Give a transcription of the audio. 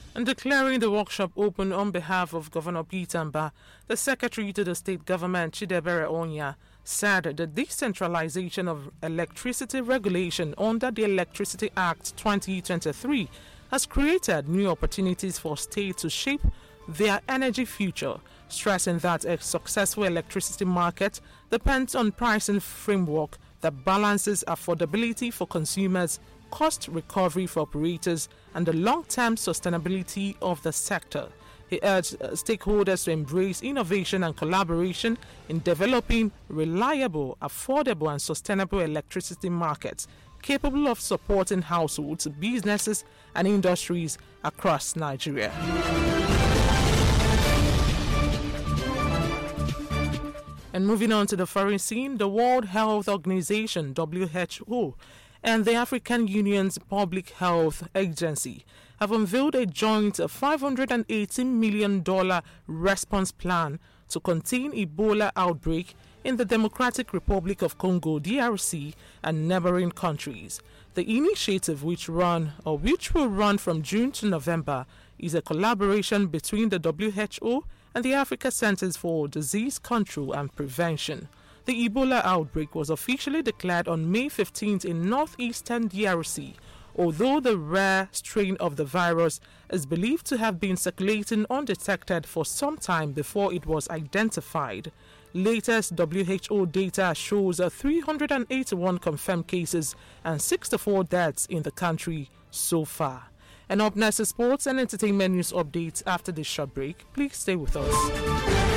And declaring the workshop open on behalf of Governor Peter Mbah, the Secretary to the State Government, Chidebere Onya, said the decentralization of electricity regulation under the Electricity Act 2023 has created new opportunities for states to shape their energy future, stressing that a successful electricity market depends on pricing framework that balances affordability for consumers, cost recovery for operators, and the long-term sustainability of the sector. He urged stakeholders to embrace innovation and collaboration in developing reliable, affordable, and sustainable electricity markets capable of supporting households, businesses, and industries across Nigeria. And moving on to the foreign scene, the World Health Organization, WHO, and the African Union's Public Health Agency have unveiled a joint $580 million response plan to contain Ebola outbreak in the Democratic Republic of Congo, DRC, and neighboring countries. The initiative, which will run from June to November, is a collaboration between the WHO and the Africa Centers for Disease Control and Prevention. The Ebola outbreak was officially declared on May 15th in northeastern DRC, although the rare strain of the virus is believed to have been circulating undetected for some time before it was identified. Latest WHO data shows 381 confirmed cases and 64 deaths in the country so far. And up next is sports and entertainment news updates after this short break. Please stay with us.